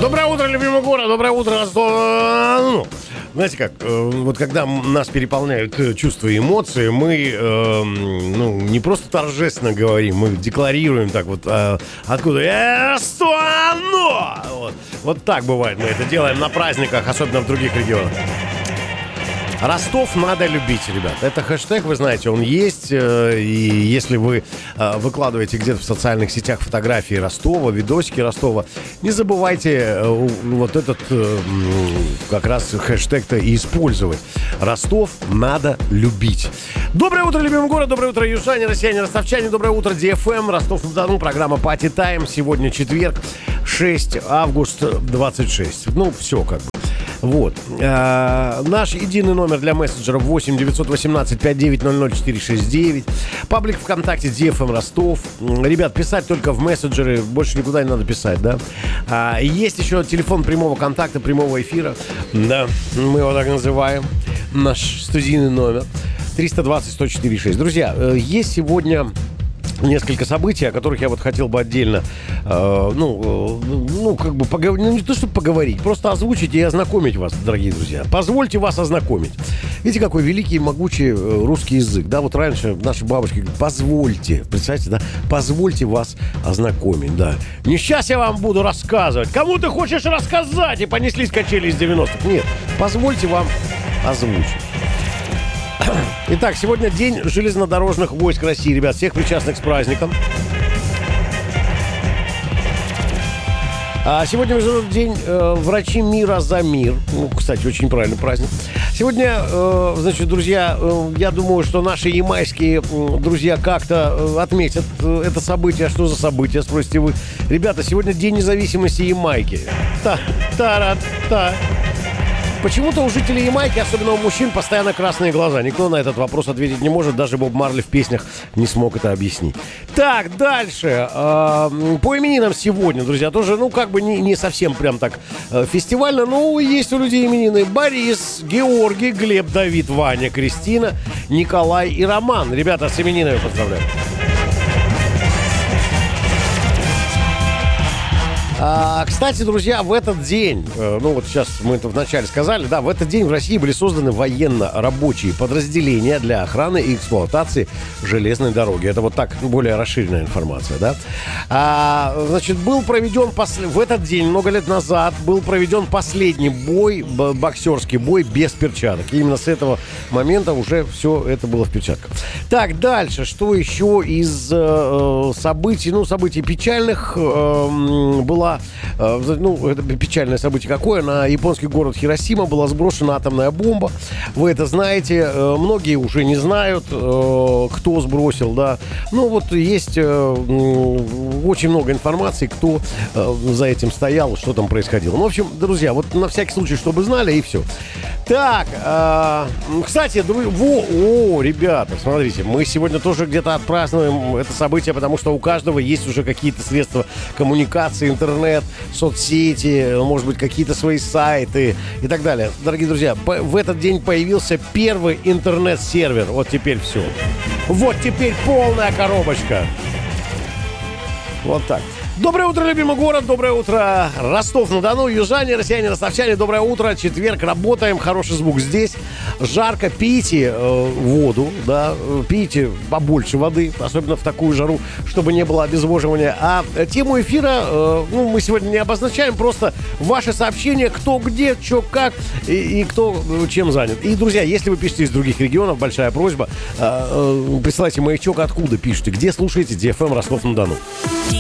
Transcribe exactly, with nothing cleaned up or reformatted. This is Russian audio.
Доброе утро, любимый город, доброе утро, Ростов. Ну, знаете как, э, вот когда нас переполняют чувства и эмоции, мы э, ну, не просто торжественно говорим, мы декларируем так вот, э, откуда э, Ростов. Вот. Вот так бывает, мы это делаем на праздниках, особенно в других регионах. Ростов надо любить, ребят. Это хэштег, вы знаете, он есть. И если вы выкладываете где-то в социальных сетях фотографии Ростова, видосики Ростова, не забывайте вот этот как раз хэштег-то и использовать. Ростов надо любить. Доброе утро, любимый город, доброе утро, южане, россияне, ростовчане, доброе утро, ди эф эм, Ростов-на-Дону, программа Party Time. Сегодня четверг, шестое августа двадцать шесть. Ну, все как бы. Вот. А, наш единый номер для мессенджеров восемь девятьсот восемнадцать пятьсот девять ноль ноль четыре шесть девять. Паблик ВКонтакте ди эф эм Ростов. Ребят, писать только в мессенджеры, больше никуда не надо писать, да? А, есть еще телефон прямого контакта, прямого эфира. Да, мы его так называем. Наш студийный номер триста двадцать сто четыре шесть. Друзья, есть сегодня несколько событий, о которых я вот хотел бы отдельно, э, ну, э, ну, как бы поговорить, ну, не то, чтобы поговорить, просто озвучить и ознакомить вас, дорогие друзья. Позвольте вас ознакомить. Видите, какой великий и могучий русский язык, да, вот раньше наши бабушки говорят, позвольте, представьте, да, позвольте вас ознакомить, да. Не сейчас я вам буду рассказывать, кому ты хочешь рассказать, и понеслись качели из девяностых. Нет, позвольте вам озвучить. Итак, сегодня день железнодорожных войск России. Ребят, всех причастных с праздником. А сегодня международный день э, врачи мира за мир. Ну, кстати, очень правильный праздник. Сегодня, э, значит, друзья, э, я думаю, что наши ямайские э, друзья как-то э, отметят э, это событие. Что за событие, спросите вы. Ребята, сегодня день независимости Ямайки. Та-та-ра-та. Почему-то у жителей Ямайки, особенно у мужчин, постоянно красные глаза. Никто на этот вопрос ответить не может. Даже Боб Марли в песнях не смог это объяснить. Так, дальше. По именинам сегодня, друзья, тоже, ну, как бы не, не совсем прям так фестивально, но есть у людей именины. Борис, Георгий, Глеб, Давид, Ваня, Кристина, Николай и Роман. Ребята, с именинами поздравляю. А, кстати, друзья, в этот день, э, ну вот сейчас мы это вначале сказали, да, в этот день в России были созданы военно-рабочие подразделения для охраны и эксплуатации железной дороги. Это вот так, более расширенная информация, да. А, значит, был проведен пос... в этот день, много лет назад, был проведен последний бой, боксерский бой без перчаток. И именно с этого момента уже все это было в перчатках. Так, дальше, что еще из э, событий, ну, событий печальных э, была. Ну, это печальное событие какое. На японский город Хиросима была сброшена атомная бомба. Вы это знаете. Многие уже не знают, кто сбросил, да. Ну, вот есть очень много информации, кто за этим стоял, что там происходило. Ну, в общем, друзья, вот на всякий случай, чтобы знали, и все. Так, кстати, во, о, ребята, смотрите, мы сегодня тоже где-то отпразднуем это событие, потому что у каждого есть уже какие-то средства коммуникации, интернет, соцсети, может быть, какие-то свои сайты и так далее. Дорогие друзья, в этот день появился первый интернет-сервер. Вот теперь все. Вот теперь полная коробочка. Вот так. Доброе утро, любимый город, доброе утро, Ростов-на-Дону, южане, россияне, ростовчане, доброе утро, четверг, работаем, хороший звук здесь, жарко, пейте э, воду, да, пейте побольше воды, особенно в такую жару, чтобы не было обезвоживания, а тему эфира, э, ну, мы сегодня не обозначаем, просто ваши сообщения, кто где, что, как и, и кто чем занят. И, друзья, если вы пишете из других регионов, большая просьба, э, э, присылайте маячок, откуда пишете, где слушаете ди эф эм Ростов-на-Дону.